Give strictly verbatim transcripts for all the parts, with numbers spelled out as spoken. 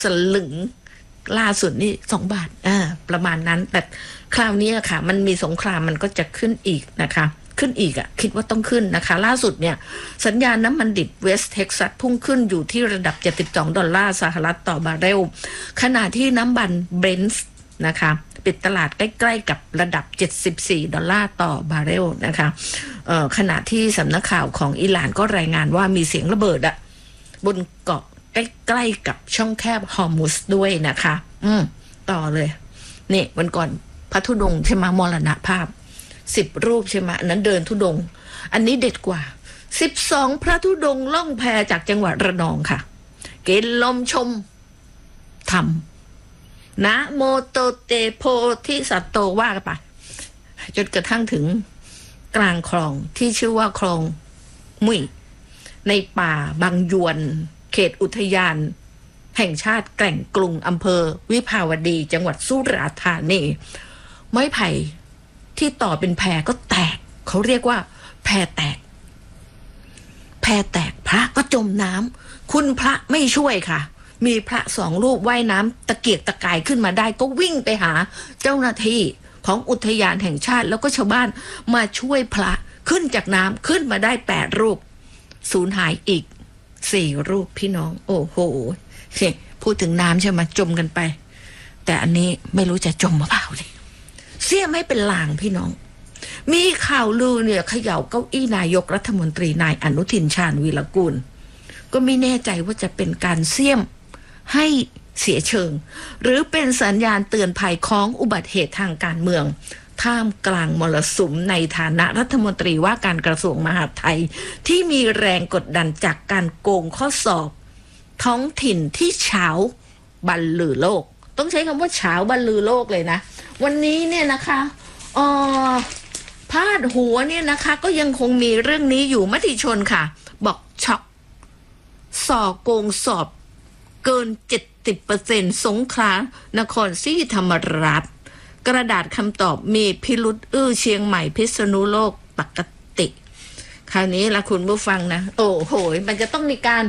สลึงล่าสุดนี่สองบาทอ่าประมาณนั้นแต่คราวนี้ค่ะมันมีสงครามมันก็จะขึ้นอีกนะคะขึ้นอีกอ่ะคิดว่าต้องขึ้นนะคะล่าสุดเนี่ยสัญญาณน้ำมันดิบเวสต์เท็กซัสพุ่งขึ้นอยู่ที่ระดับเจ็ดสิบสองดอลลาร์สหรัฐต่อบาร์เรลขณะที่น้ำมันเบรนท์นะคะปิดตลาดใกล้ๆกับระดับเจ็ดสิบสี่ดอลลาร์ต่อบาร์เรลนะคะเอ่อขณะที่สำนักข่าวของอิหร่านก็รายงานว่ามีเสียงระเบิดอ่ะบนเกาะใกล้ๆกับช่องแคบฮอร์มุสด้วยนะคะอืมต่อเลยนี่วันก่อนพระธุดงค์ใช่ไหมมรณภาพสิบรูปใช่ไหมอันนั้นเดินธุดงค์อันนี้เด็ดกว่าสิบสองพระธุดงค์ล่องแพจากจังหวัดระนองค่ะกินลมชมธรรมนะโมโตเตโพธิสัตโตว่ากันไปจนกระทั่งถึงกลางคลองที่ชื่อว่าคลองมุ้ยในป่าบางยวนเขตอุทยานแห่งชาติแก่งกรุงอำเภอวิภาวดีจังหวัดสุราษฎร์ธานีไม้ไผ่ที่ต่อเป็นแพก็แตกเขาเรียกว่าแพแตกแพแตกพระก็จมน้ำคุณพระไม่ช่วยค่ะมีพระสองรูปว่ายน้ำตะเกียกตะกายขึ้นมาได้ก็วิ่งไปหาเจ้าหน้าที่ของอุทยานแห่งชาติแล้วก็ชาวบ้านมาช่วยพระขึ้นจากน้ำขึ้นมาได้แปดรูปสูญหายอีกสี่รูปพี่น้องโอ้โหพูดถึงน้ำใช่ไหมจมกันไปแต่อันนี้ไม่รู้จะจมหรือเปล่าเลยเสี้ยไม่เป็นลางพี่น้องมีข่าวลือเนี่ยเขย่าเก้าอี้นายกรัฐมนตรีนายอนุทินชาญวีรกูลก็ไม่แน่ใจว่าจะเป็นการเสี่ยมให้เสียเชิงหรือเป็นสัญญาณเตือนภัยของอุบัติเหตุทางการเมืองท่ามกลางมรสุมในฐานะรัฐมนตรีว่าการกระทรวงมหาดไทยที่มีแรงกดดันจากการโกงข้อสอบท้องถิ่นที่เฉาบันลือโลกต้องใช้คำว่าเฉาบันลือโลกเลยนะวันนี้เนี่ยนะคะเอ่อพาดหัวเนี่ยนะคะก็ยังคงมีเรื่องนี้อยู่มติชนค่ะบอกช็อกสอโกงสอบเกิน เจ็ดสิบเปอร์เซ็นต์ สงขลานครศรีธรรมราชกระดาษคำตอบมีพิรุษอื้อเชียงใหม่พิษณุโลกปกติคราวนี้ละคุณผู้ฟังนะโอ้โหมันจะต้องมีการ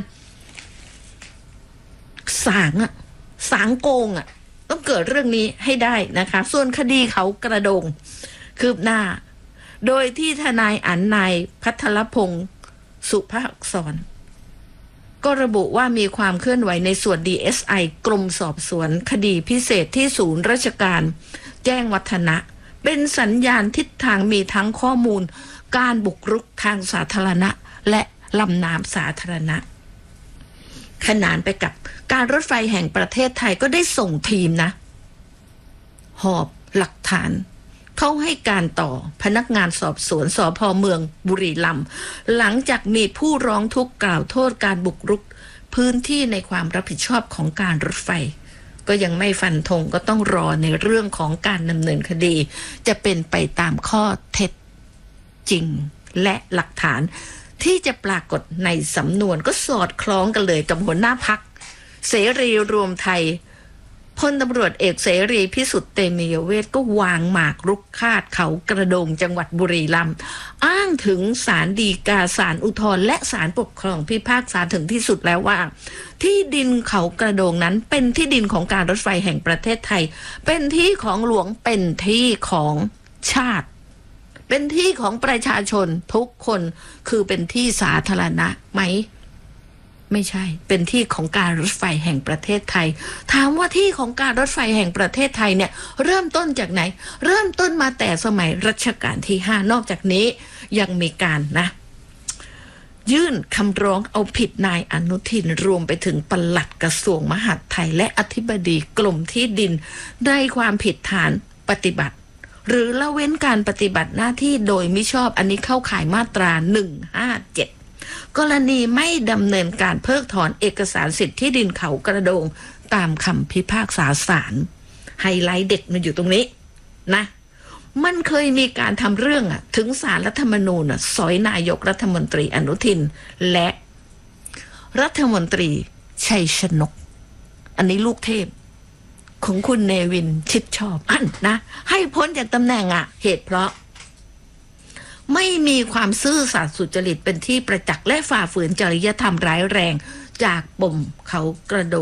สางอะสางโกงอะต้องเกิดเรื่องนี้ให้ได้นะคะส่วนคดีเขากระโดงคืบหน้าโดยที่ทนายอั๋นนายพัทรพงศ์สุภอักษรก็ระบุว่ามีความเคลื่อนไหวในส่วน ดี เอส ไอ กรมสอบสวนคดีพิเศษที่ศูนย์ราชการแจ้งวัฒนะเป็นสัญญาณทิศทางมีทั้งข้อมูลการบุกรุกทางสาธารณะและลำน้ำสาธารณะขนานไปกับการรถไฟแห่งประเทศไทยก็ได้ส่งทีมนะหอบหลักฐานเข้าให้การต่อพนักงานสอบสวนสภ.เมืองบุรีรัมย์หลังจากมีผู้ร้องทุกข์กล่าวโทษการบุกรุกพื้นที่ในความรับผิดชอบของการรถไฟก็ยังไม่ฟันธงก็ต้องรอในเรื่องของการดำเนินคดีจะเป็นไปตามข้อเท็จจริงและหลักฐานที่จะปรากฏในสำนวนก็สอดคล้องกันเลยกับหัวหน้าพรรคเสรีรวมไทยพลตำรวจเอกเสรีพิสุทธิ์เตมียเวทก็วางหมากรุกคาดเขากระโดงจังหวัดบุรีรัมย์อ้างถึงศาลฎีกาศาลอุทธรณ์และศาลปกครองพิพากษาถึงที่สุดแล้วว่าที่ดินเขากระโดงนั้นเป็นที่ดินของการรถไฟแห่งประเทศไทยเป็นที่ของหลวงเป็นที่ของชาติเป็นที่ของประชาชนทุกคนคือเป็นที่สาธารณะไหมไม่ใช่เป็นที่ของการรถไฟแห่งประเทศไทยถามว่าที่ของการรถไฟแห่งประเทศไทยเนี่ยเริ่มต้นจากไหนเริ่มต้นมาแต่สมัยรัชกาลที่ห้านอกจากนี้ยังมีการนะยื่นคำร้องเอาผิดนายอนุทินรวมไปถึงปลัดกระทรวงมหาดไทยและอธิบดีกรมที่ดินในความผิดฐานปฏิบัติหรือละเว้นการปฏิบัติหน้าที่โดยมิชอบอันนี้เข้าข่ายมาตราหนึ่งห้าเจ็ดกรณีไม่ดำเนินการเพิกถอนเอกสารสิทธิที่ดินเขากระโดงตามคำพิพากษาศาลไฮไลท์เด็กมันอยู่ตรงนี้นะมันเคยมีการทำเรื่องอะถึงศาลรัฐธรรมนูญอะสอยนายกรัฐมนตรีอนุทินและรัฐมนตรีชัยชนกอันนี้ลูกเทพของคุณเนวินชิดชอบอันนะให้พ้นจากตำแหน่งอะเหตุเพราะไม่มีความซื่อสัตย์สุจริตเป็นที่ประจักษ์และฝ่าฝืนจริยธรรมร้ายแรงจากปมเขากระโดง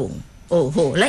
โอ้โหและ